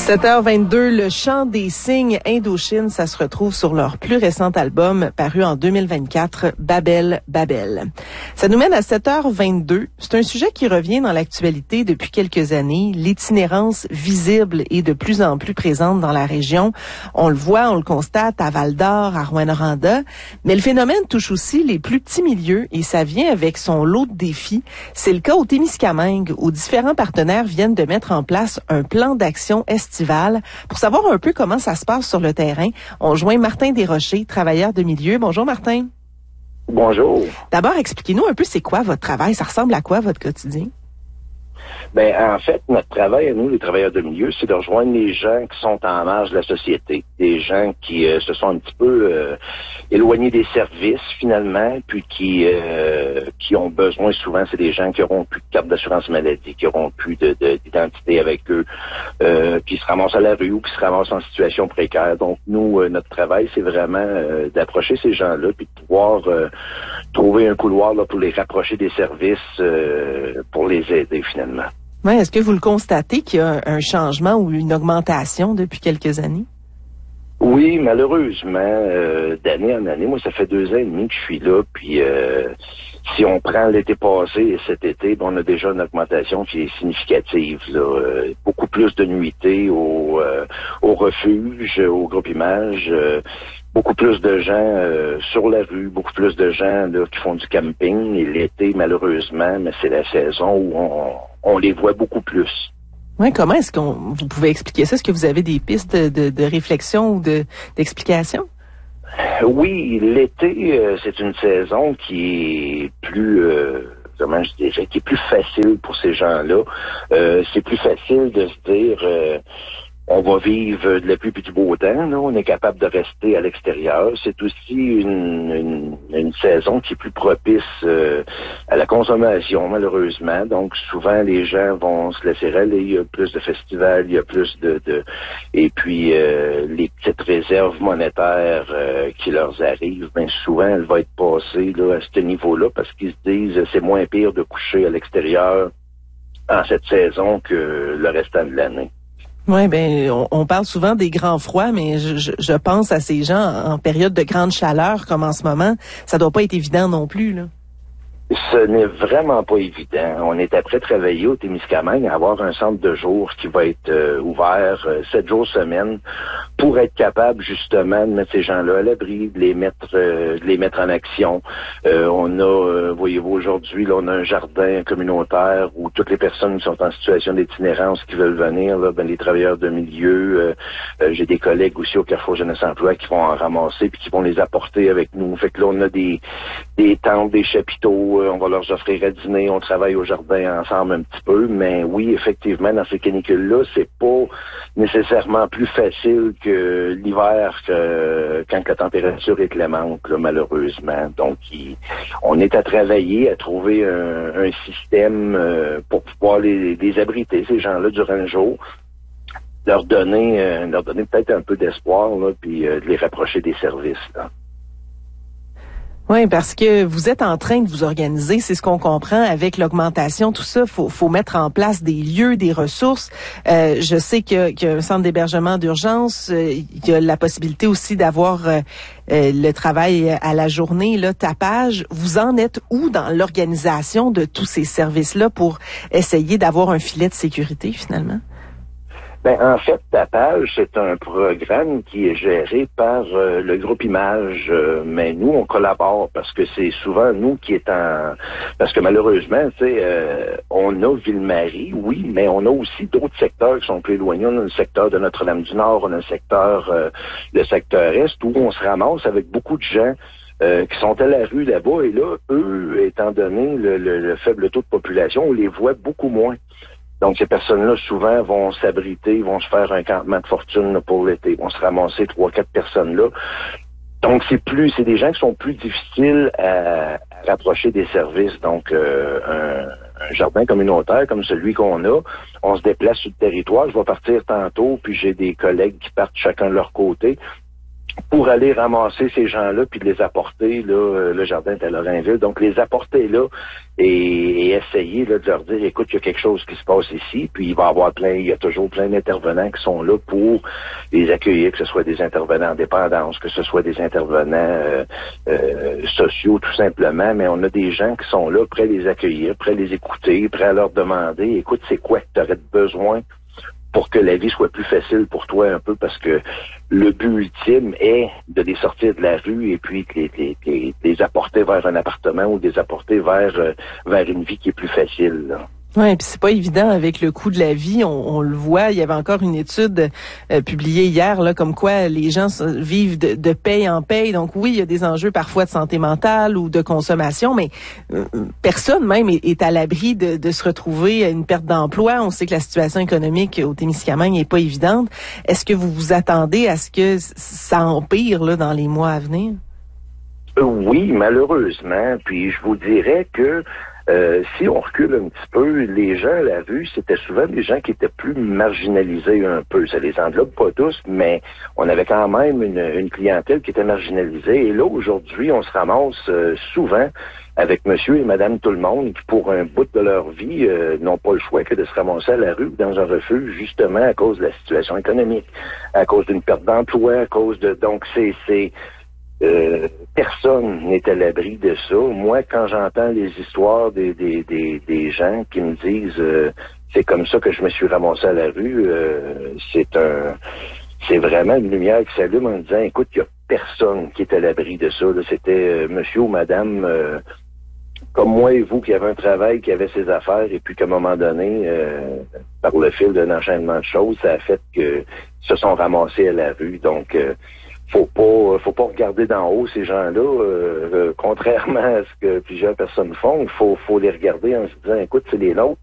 7h22, le chant des cygnes Indochine, ça se retrouve sur leur plus récent album paru en 2024, Babel, Babel. Ça nous mène à 7h22. C'est un sujet qui revient dans l'actualité depuis quelques années. L'itinérance visible est de plus en plus présente dans la région. On le voit, on le constate à Val-d'Or, à Rouyn-Noranda. Mais le phénomène touche aussi les plus petits milieux et ça vient avec son lot de défis. C'est le cas au Témiscamingue où différents partenaires viennent de mettre en place un plan d'action estivale. Pour savoir un peu comment ça se passe sur le terrain, on joint Martin Desrochers, travailleur de milieu. Bonjour Martin. Bonjour. D'abord, expliquez-nous un peu c'est quoi votre travail, ça ressemble à quoi votre quotidien? Ben, en fait, notre travail à nous, les travailleurs de milieu, c'est de rejoindre les gens qui sont en marge de la société, des gens qui se sont un petit peu éloignés des services finalement, puis qui ont besoin souvent, c'est des gens qui auront plus de carte d'assurance maladie, qui auront plus d'identité avec eux, qui se ramassent à la rue ou qui se ramassent en situation précaire. Donc nous, notre travail, c'est vraiment d'approcher ces gens-là, puis de pouvoir trouver un couloir là pour les rapprocher des services, pour les aider finalement. Ouais, est-ce que vous le constatez qu'il y a un changement ou une augmentation depuis quelques années? Oui, malheureusement, d'année en année, moi ça fait 2 ans et demi que je suis là, puis si on prend l'été passé et cet été, on a déjà une augmentation qui est significative, là. Beaucoup plus de nuitées au refuge, au groupe Image, beaucoup plus de gens sur la rue, beaucoup plus de gens là, qui font du camping, et l'été, malheureusement, mais c'est la saison où on les voit beaucoup plus. Oui, comment est-ce vous pouvez expliquer ça? Est-ce que vous avez des pistes de réflexion ou d'explication? Oui, l'été, c'est une saison qui est plus, comment je dirais, qui est plus facile pour ces gens-là. C'est plus facile de se dire, on va vivre de la pluie et du beau temps, là. On est capable de rester à l'extérieur. C'est aussi une saison qui est plus propice à la consommation, malheureusement. Donc, souvent, les gens vont se laisser aller. Il y a plus de festivals, il y a plus et puis, les petites réserves monétaires qui leur arrivent, bien souvent, elles vont être passées là, à ce niveau-là parce qu'ils se disent c'est moins pire de coucher à l'extérieur en cette saison que le restant de l'année. Oui, ben on parle souvent des grands froids, mais je pense à ces gens en période de grande chaleur comme en ce moment. Ça doit pas être évident non plus, là. Ce n'est vraiment pas évident. On est après travailler au Témiscamingue à avoir un centre de jour qui va être ouvert 7 jours semaine pour être capable justement de mettre ces gens-là à l'abri, de les mettre en action. On a, voyez-vous, aujourd'hui, là, on a un jardin communautaire où toutes les personnes qui sont en situation d'itinérance qui veulent venir, là, ben, les travailleurs de milieu, j'ai des collègues aussi au Carrefour Jeunesse Emploi qui vont en ramasser puis qui vont les apporter avec nous. Fait que là, on a des tentes, des chapiteaux. On va leur offrir à dîner, on travaille au jardin ensemble un petit peu, mais oui, effectivement, dans ces canicules-là, c'est pas nécessairement plus facile que l'hiver quand la température est clémente, là, malheureusement. Donc, on est à travailler, à trouver un système pour pouvoir les abriter, ces gens-là, durant le jour, leur donner peut-être un peu d'espoir, là, puis de les rapprocher des services, là. Oui, parce que vous êtes en train de vous organiser, c'est ce qu'on comprend avec l'augmentation, tout ça. Faut mettre en place des lieux, des ressources. Je sais qu'il y a un centre d'hébergement d'urgence. Il y a la possibilité aussi d'avoir le travail à la journée, là, tapage. Vous en êtes où dans l'organisation de tous ces services-là pour essayer d'avoir un filet de sécurité finalement? Ben, en fait, Tapage, c'est un programme qui est géré par le groupe Image, mais nous, on collabore parce que c'est souvent nous qui est parce que malheureusement, tu sais, on a Ville-Marie, oui, mais on a aussi d'autres secteurs qui sont plus éloignés. On a le secteur de Notre-Dame-du-Nord, on a le secteur Est, où on se ramasse avec beaucoup de gens qui sont à la rue là-bas, et là, eux, étant donné le faible taux de population, on les voit beaucoup moins. Donc, ces personnes-là, souvent, vont s'abriter, vont se faire un campement de fortune là, pour l'été, vont se ramasser 3-4 personnes là. Donc, c'est des gens qui sont plus difficiles à rapprocher des services. Donc, un jardin communautaire comme celui qu'on a, on se déplace sur le territoire. Je vais partir tantôt, puis j'ai des collègues qui partent chacun de leur côté. pour aller ramasser ces gens-là puis de les apporter, là, le jardin est à Lorrainville, donc les apporter là et essayer là, de leur dire, écoute, il y a quelque chose qui se passe ici, puis il y a toujours plein d'intervenants qui sont là pour les accueillir, que ce soit des intervenants en dépendance, que ce soit des intervenants sociaux tout simplement, mais on a des gens qui sont là prêts à les accueillir, prêts à les écouter, prêts à leur demander, écoute, c'est quoi que tu aurais besoin pour que la vie soit plus facile pour toi un peu, parce que le but ultime est de les sortir de la rue et puis de les apporter vers un appartement ou de les apporter vers une vie qui est plus facile, là. Oui, puis c'est pas évident avec le coût de la vie. On le voit. Il y avait encore une étude publiée hier, là, comme quoi les gens vivent de paye en paye. Donc oui, il y a des enjeux parfois de santé mentale ou de consommation, mais personne même est à l'abri de se retrouver à une perte d'emploi. On sait que la situation économique au Témiscamingue est pas évidente. Est-ce que vous vous attendez à ce que ça empire là dans les mois à venir? Oui, malheureusement. Puis je vous dirais que si on recule un petit peu, les gens à la rue, c'était souvent des gens qui étaient plus marginalisés un peu. Ça les englobe pas tous, mais on avait quand même une clientèle qui était marginalisée. Et là, aujourd'hui, on se ramasse souvent avec monsieur et madame tout le monde qui, pour un bout de leur vie, n'ont pas le choix que de se ramasser à la rue ou dans un refuge, justement à cause de la situation économique, à cause d'une perte d'emploi, à cause de... Donc, personne n'est à l'abri de ça. Moi, quand j'entends les histoires des gens qui me disent c'est comme ça que je me suis ramassé à la rue, c'est vraiment une lumière qui s'allume en disant, écoute, il y a personne qui est à l'abri de ça. Là, c'était monsieur ou madame comme moi et vous qui avait un travail, qui avait ses affaires, et puis qu'à un moment donné, par le fil d'un enchaînement de choses, ça a fait que se sont ramassés à la rue. Donc faut pas regarder d'en haut ces gens-là, contrairement à ce que plusieurs personnes font. Faut les regarder en se disant, écoute, c'est les nôtres.